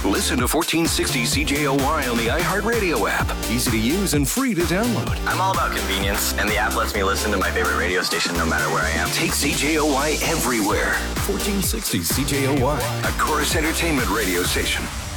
Listen to 1460 CJOY on the iHeartRadio app. Easy to use and free to download. I'm all about convenience, and the app lets me listen to my favorite radio station no matter where I am. Take CJOY everywhere. 1460 CJOY, a Chorus Entertainment radio station.